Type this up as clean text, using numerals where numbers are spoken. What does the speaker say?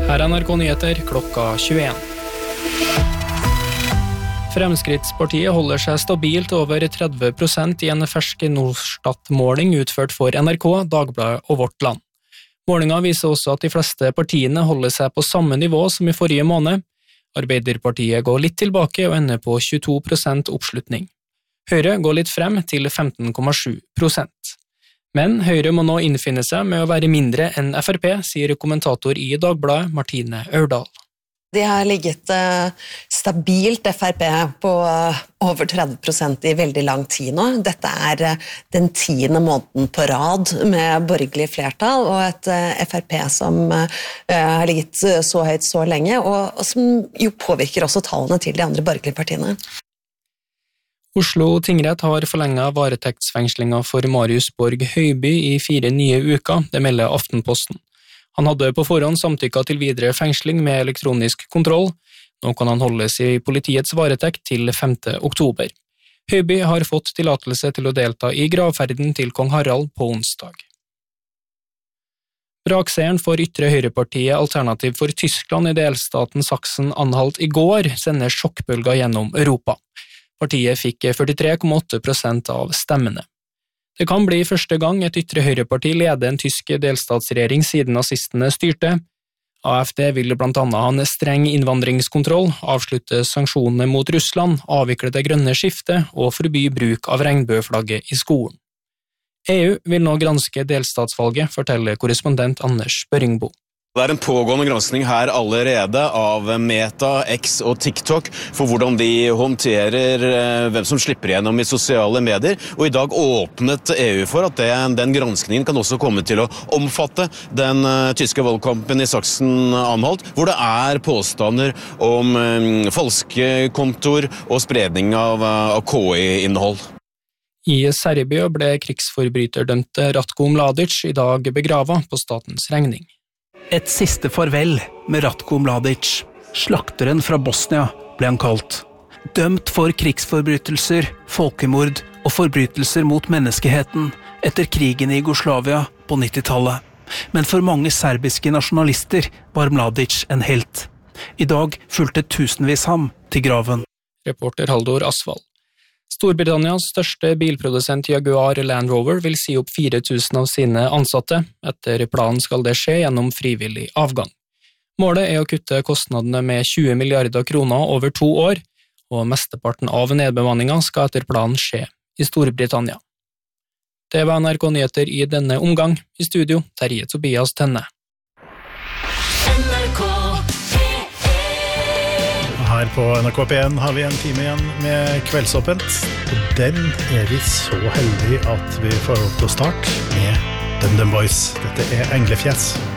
Her NRK Nyheter klokka 21. Fremskrittspartiet holder seg stabilt over 30% i en fersk Norstat-måling utført for NRK, Dagbladet og Vårt Land. Målingen viser også at de fleste partiene holder seg på samme nivå som i forrige måned. Arbeiderpartiet går litt tilbake og ender på 22% oppslutning. Høyre går litt frem til 15,7%. Men Høyre må nå innfinne seg med å være mindre enn Frp, sier kommentator i Dagbladet Martine Aurdal. De har ligget stabilt Frp på over 30% i veldig lang tid nå. Dette den 10. måneden på rad med borgerlig flertall, og et Frp som har ligget så høyt så lenge, og som jo påvirker også tallene til de andre borgerlige partiene. Oslo tingrett har forlenget varetektsfengslinger for Marius Borg Høiby i 4 nye uker, det melder Aftenposten. Han hadde på forhånd samtykket til videre fengsling med elektronisk kontroll. Nå kan han holdes i politiets varetekt til 5. oktober. Høiby har fått tillatelse til å delta i gravferden til kong Harald på onsdag. Brakseieren for ytre høyrepartiet Alternativ for Tyskland i delstaten Sachsen-Anhalt i går sender sjokkbølger gjennom Europa. Partiet fikk 43,8% av stemmene. Det kan bli første gang et ytre høyreparti leder en tysk delstatsregjering siden nazistene styrte. AfD vil blant annet ha en streng innvandringskontroll, avslutte sanksjonene mot Russland, avvikle det grønne skiftet og forby bruk av regnbueflagget i skolen. EU vil nå granske delstatsvalget, forteller korrespondent Anders Børingbo. Det en pågående granskning her allerede av Meta, X og TikTok for hvordan de håndterer hvem som slipper igjennom i sosiale medier. Og i dag åpnet EU for at den granskningen kan også komme til å omfatte den tyske valgkampen i Sachsen-Anhalt, hvor det påstander om falske kontoer og spredning av KI-innhold. I Serbia ble krigsforbryterdømte Ratko Mladic i dag begravet på statens regning. Et siste farvel med Ratko Mladic. Slakteren fra Bosnia ble han kalt. Dømt for krigsforbrytelser, folkemord og forbrytelser mot menneskeheten etter krigen i Jugoslavia på 90-tallet. Men for mange serbiske nasjonalister var Mladic en helt. I dag fulgte tusenvis ham til graven. Reporter Haldor Asvald. Storbritannias største bilprodusent Jaguar Land Rover vil si opp 4000 av sine ansatte. Etter planen skal det skje gjennom frivillig avgang. Målet å kutte kostnadene med 20 milliarder kroner over 2 år, og mesteparten av nedbemanningen skal etter planen skje i Storbritannia. Det var NRK Nyheter i denne omgang. I studio, Terje Tobias Tenne. Her på NRK P1 har vi en time igjen med Kveldsåpent. Og den vi så heldige at vi får lov til å starte med DumDum Boys. Dette Englefjes.